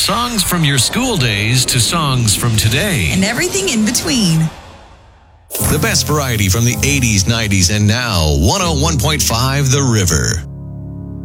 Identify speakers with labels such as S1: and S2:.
S1: songs from your school days to songs from today.
S2: And everything in between.
S1: The best variety from the 80s, 90s, and now 101.5 The River.